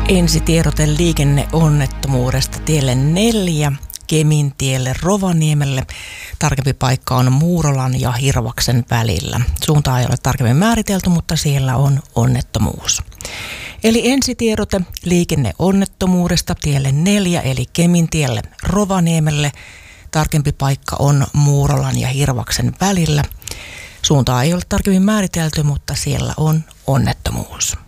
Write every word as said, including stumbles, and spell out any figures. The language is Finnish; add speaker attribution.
Speaker 1: Ensitiedote liikenneonnettomuudesta tielle neljä Kemintielle Rovaniemelle. Tarkempi paikka on Muurolan ja Hirvaksen välillä. Suuntaa ei ole tarkemmin määritelty, mutta siellä on onnettomuus. Eli ensitiedote liikenneonnettomuudesta tielle neljä eli Kemintielle Rovaniemelle. Tarkempi paikka on Muurolan ja Hirvaksen välillä. Suuntaa ei ole tarkemmin määritelty, mutta siellä on onnettomuus.